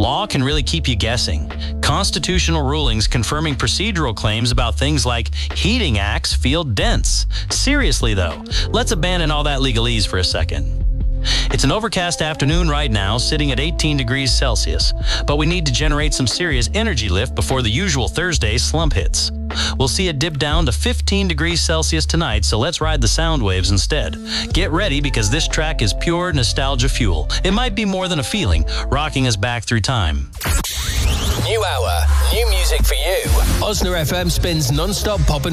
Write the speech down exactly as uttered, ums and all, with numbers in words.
Law can really keep you guessing. Constitutional rulings confirming procedural claims about things like heating acts feel dense. Seriously, though, let's abandon all that legalese for a second. It's an overcast afternoon right now, sitting at eighteen degrees Celsius, but we need to generate some serious energy lift before the usual Thursday slump hits. We'll see it dip down to fifteen degrees Celsius tonight, so let's ride the sound waves instead. Get ready, because this track is pure nostalgia fuel. It might be more than a feeling, rocking us back through time. New hour, new music for you. Osna F M spins non-stop pop and